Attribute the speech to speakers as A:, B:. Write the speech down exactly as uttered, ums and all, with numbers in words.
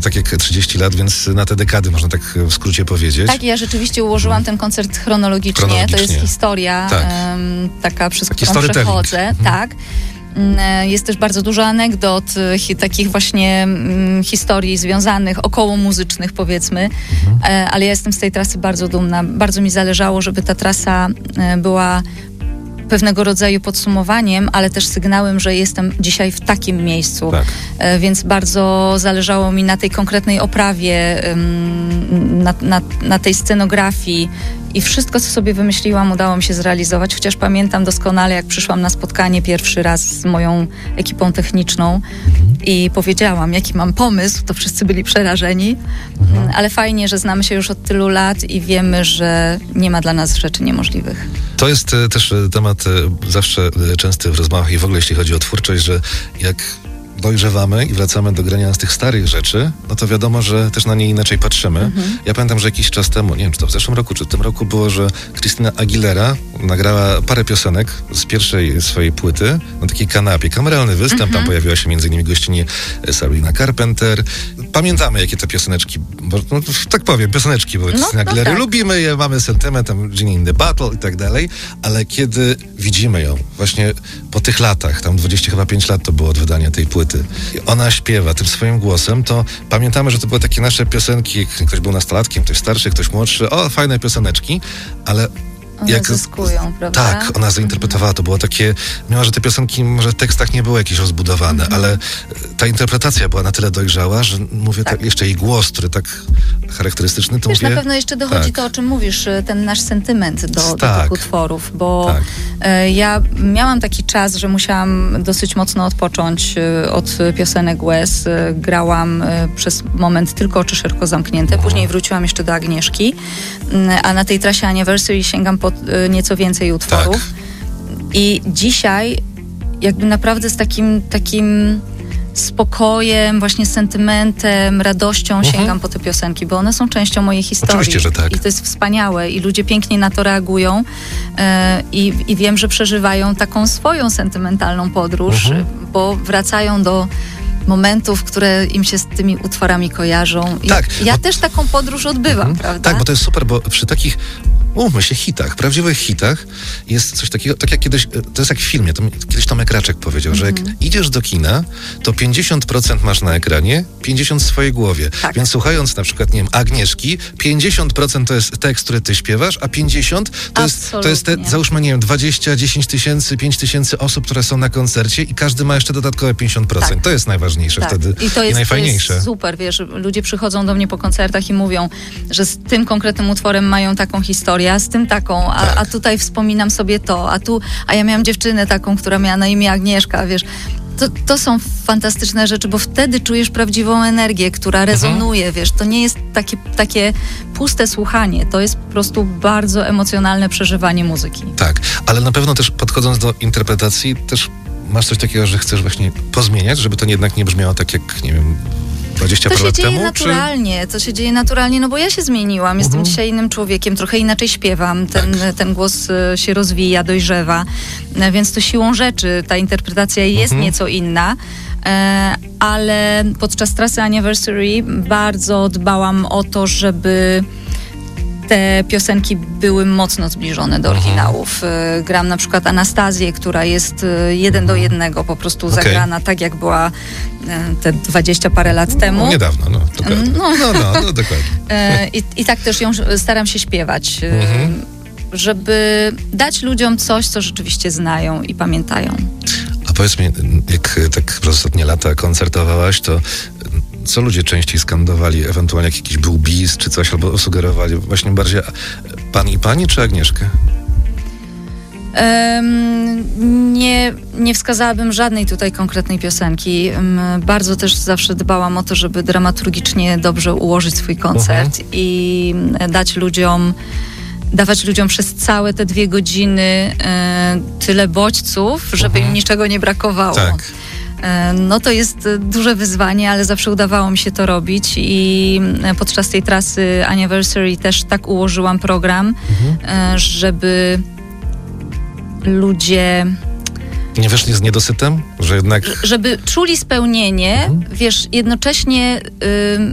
A: tak jak trzydzieści lat, więc na te dekady można tak w skrócie powiedzieć.
B: Tak, ja rzeczywiście ułożyłam hmm. ten koncert chronologicznie. chronologicznie. To jest historia tak. um, taka, przez
A: Taki
B: którą przechodzę.
A: Hmm.
B: Tak. Jest też bardzo dużo anegdot, hi, takich właśnie mm, historii związanych, około muzycznych powiedzmy, mhm. e, ale ja jestem z tej trasy bardzo dumna. Bardzo mi zależało, żeby ta trasa e, była pewnego rodzaju podsumowaniem, ale też sygnałem, że jestem dzisiaj w takim miejscu.
A: Tak.
B: E, więc bardzo zależało mi na tej konkretnej oprawie, ym, na, na, na tej scenografii. I wszystko, co sobie wymyśliłam, udało mi się zrealizować, chociaż pamiętam doskonale, jak przyszłam na spotkanie pierwszy raz z moją ekipą techniczną i powiedziałam, jaki mam pomysł, to wszyscy byli przerażeni, mhm. ale fajnie, że znamy się już od tylu lat i wiemy, że nie ma dla nas rzeczy niemożliwych.
A: To jest e, też temat e, zawsze e, częsty w rozmowach i w ogóle jeśli chodzi o twórczość, że jak dojrzewamy i wracamy do grania z tych starych rzeczy, no to wiadomo, że też na nie inaczej patrzymy. Mhm. Ja pamiętam, że jakiś czas temu, nie wiem, czy to w zeszłym roku, czy w tym roku było, że Christina Aguilera nagrała parę piosenek z pierwszej swojej płyty na takiej kanapie. Kameralny występ, mhm. tam pojawiła się między innymi gościnie Sabrina Carpenter. Pamiętamy, jakie te pioseneczki, bo, no, tak powiem, pioseneczki były Christina no, Aguilera. Tak. Lubimy je, mamy sentyment, tam Genie in the Battle i tak dalej, ale kiedy widzimy ją właśnie po tych latach, tam dwadzieścia chyba pięć lat to było od wydania tej płyty, ona śpiewa tym swoim głosem, to pamiętamy, że to były takie nasze piosenki, ktoś był nastolatkiem, ktoś starszy, ktoś młodszy, o, fajne pioseneczki, ale
B: One jak, zyskują, prawda?
A: Tak, ona zainterpretowała, to było takie, mimo że te piosenki może w tekstach nie były jakieś rozbudowane, mm-hmm. ale ta interpretacja była na tyle dojrzała, że mówię, tak. Tak, jeszcze jej głos, który tak charakterystyczny, to
B: Wiesz,
A: mówię...
B: na pewno jeszcze dochodzi tak. to, o czym mówisz, ten nasz sentyment do, do
A: tak.
B: tych utworów, bo
A: tak.
B: ja miałam taki czas, że musiałam dosyć mocno odpocząć od piosenek łez. Grałam przez moment tylko Oczy szeroko zamknięte, później wróciłam jeszcze do Agnieszki, a na tej trasie Anniversary sięgam po nieco więcej utworów. Tak. I dzisiaj jakby naprawdę z takim takim spokojem, właśnie sentymentem, radością mhm. sięgam po te piosenki, bo one są częścią mojej historii.
A: Oczywiście, że tak.
B: I to jest wspaniałe i ludzie pięknie na to reagują e, i, i wiem, że przeżywają taką swoją sentymentalną podróż, mhm. bo wracają do momentów, które im się z tymi utworami kojarzą. I
A: tak,
B: ja
A: bo...
B: też taką podróż odbywam, mhm. prawda?
A: Tak, bo to jest super, bo przy takich umówmy się, hitach, prawdziwych hitach jest coś takiego, tak jak kiedyś, to jest jak w filmie, to kiedyś Tomek Raczek powiedział, mm-hmm. że jak idziesz do kina, to pięćdziesiąt procent masz na ekranie, pięćdziesiąt procent w swojej głowie. Tak. Więc słuchając na przykład, nie wiem, Agnieszki, pięćdziesiąt procent to jest tekst, który ty śpiewasz, a pięćdziesiąt procent to jest, to jest te, załóżmy, nie wiem, dwadzieścia, dziesięć tysięcy, pięć tysięcy osób, które są na koncercie i każdy ma jeszcze dodatkowe pięćdziesiąt procent. Tak. To jest najważniejsze tak. wtedy i, to jest, i najfajniejsze. To jest
B: super, wiesz, ludzie przychodzą do mnie po koncertach i mówią, że z tym konkretnym utworem mają taką historię, a z tym taką, a, tak. a tutaj wspominam sobie to, a tu, a ja miałam dziewczynę taką, która miała na imię Agnieszka, wiesz. To, to są fantastyczne rzeczy, bo wtedy czujesz prawdziwą energię, która rezonuje, mhm. wiesz, to nie jest takie, takie puste słuchanie, to jest po prostu bardzo emocjonalne przeżywanie muzyki.
A: Tak, ale na pewno też podchodząc do interpretacji, też masz coś takiego, że chcesz właśnie pozmieniać, żeby to jednak nie brzmiało tak jak, nie wiem, dwadzieścia parę lat temu?
B: To się dzieje naturalnie, czy... to się dzieje naturalnie, no bo ja się zmieniłam, jestem uh-huh. dzisiaj innym człowiekiem, trochę inaczej śpiewam, ten, tak. ten głos y, się rozwija, dojrzewa, y, więc to siłą rzeczy ta interpretacja jest uh-huh. nieco inna, y, ale podczas trasy Anniversary bardzo dbałam o to, żeby te piosenki były mocno zbliżone do oryginałów. Uh-huh. Gram na przykład Anastazję, która jest jeden do jednego po prostu okay. zagrana tak, jak była te dwadzieścia parę lat temu.
A: No, niedawno, no. Dokładnie. No, no, no, no dokładnie.
B: I, I tak też ją staram się śpiewać, uh-huh. żeby dać ludziom coś, co rzeczywiście znają i pamiętają.
A: A powiedz mi, jak tak przez ostatnie lata koncertowałaś, to co ludzie częściej skandowali? Ewentualnie jak jakiś był bis czy coś, albo sugerowali właśnie bardziej pan i pani, czy Agnieszkę?
B: Um, nie, nie wskazałabym żadnej tutaj konkretnej piosenki. Um, bardzo też zawsze dbałam o to, żeby dramaturgicznie dobrze ułożyć swój koncert uh-huh. i dać ludziom, dawać ludziom przez całe te dwie godziny e, tyle bodźców, żeby uh-huh. im niczego nie brakowało.
A: Tak.
B: No to jest duże wyzwanie, ale zawsze udawało mi się to robić i podczas tej trasy Anniversary też tak ułożyłam program, mhm. żeby ludzie...
A: Nie wyszli z niedosytem? Że jednak...
B: Żeby czuli spełnienie, mhm. wiesz, jednocześnie